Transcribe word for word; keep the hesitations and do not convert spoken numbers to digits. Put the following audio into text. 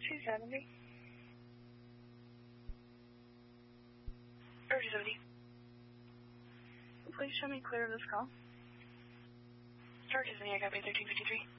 two seventy. Or two seventy. Please show me clear of this call. Star two seventy, I got me thirteen fifty-three.